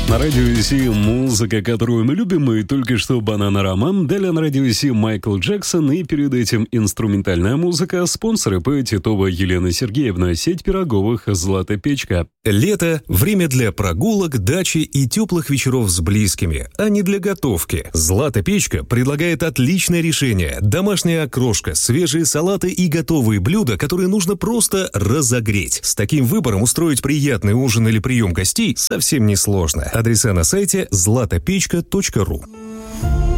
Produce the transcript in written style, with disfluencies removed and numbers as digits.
На радио Си музыка, которую мы любим, и только что Бананарама, далее на радио Си Майкл Джексон, и перед этим инструментальная музыка, спонсоры ПЭ Титова Елена Сергеевна, сеть пироговых «Злата Печка». Лето – время для прогулок, дачи и теплых вечеров с близкими, а не для готовки. «Злата Печка» предлагает отличное решение – домашняя окрошка, свежие салаты и готовые блюда, которые нужно просто разогреть. С таким выбором устроить приятный ужин или прием гостей совсем несложно. Адреса на сайте zlatopechka.ru.